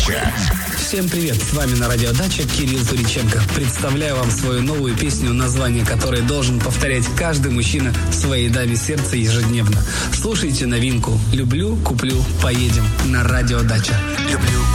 Всем привет, с вами на Радио Дача Кирилл Туриченко. Представляю вам свою новую песню, название которой должен повторять каждый мужчина своей даме сердца ежедневно. Слушайте новинку «Люблю, куплю, поедем» на Радио Дача. Люблю.